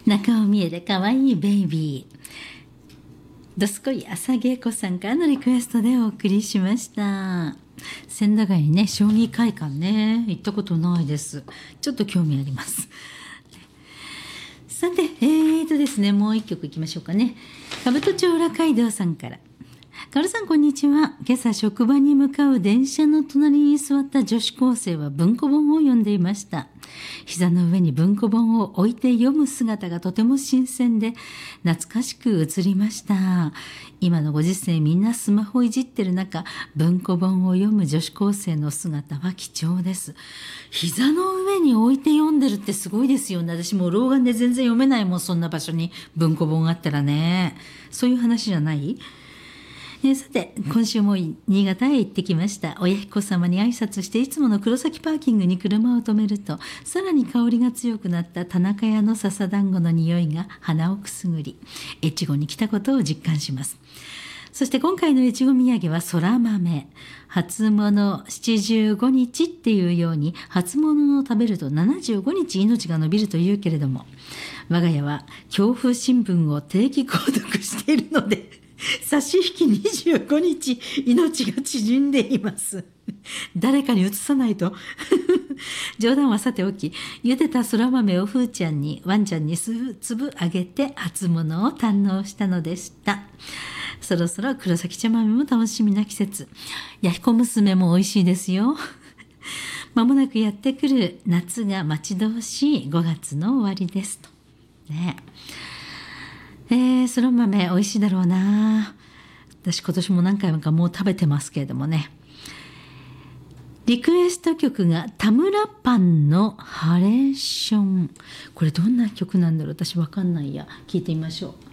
中尾美恵で可愛いベイビー。どすこい朝稽古さんからのリクエストでお送りしました。千駄ヶ谷にね、将棋会館ね、行ったことないです。ちょっと興味あります。さて、ですね、もう一曲いきましょうかね。兜町裏街道さんから。カオルさんこんにちは。今朝職場に向かう電車の隣に座った女子高生は文庫本を読んでいました。膝の上に文庫本を置いて読む姿がとても新鮮で懐かしく映りました。今のご時世みんなスマホいじってる中、文庫本を読む女子高生の姿は貴重です。膝の上に置いて読んでるってすごいですよね。私もう老眼で全然読めないもん、そんな場所に文庫本があったらね。そういう話じゃない？さて、今週も新潟へ行ってきました。親彦様に挨拶していつもの黒崎パーキングに車を止めると、さらに香りが強くなった田中屋の笹団子の匂いが鼻をくすぐり、越後に来たことを実感します。そして今回の越後土産は空豆。初物75日っていうように、初物を食べると75日命が伸びるというけれども、我が家は恐怖新聞を定期購読しているので、差し引き25日命が縮んでいます。誰かに移さないと。冗談はさておき、茹でたそら豆をふーちゃんにワンちゃんに数粒あげて初物を堪能したのでした。そろそろ黒崎茶豆も楽しみな季節。やひこ娘も美味しいですよ。まもなくやってくる夏が待ち遠しい5月の終わりですと。ね。そら豆美味しいだろうな。私今年も何回かもう食べてますけれどもね。リクエスト曲が田村パンのハレーション。これどんな曲なんだろう、私わかんないや。聞いてみましょう。